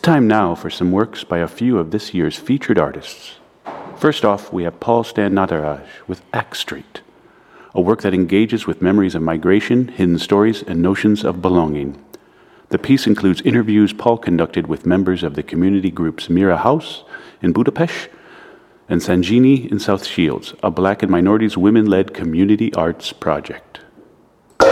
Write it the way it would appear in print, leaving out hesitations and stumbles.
time now for some works by a few of this year's featured artists. First off, we have Paul Stan Nataraj with Axe Street, a work that engages with memories of migration, hidden stories, and notions of belonging. The piece includes interviews Paul conducted with members of the community groups Mira House in Budapest and Sanjini in South Shields, a Black and minorities women-led community arts project.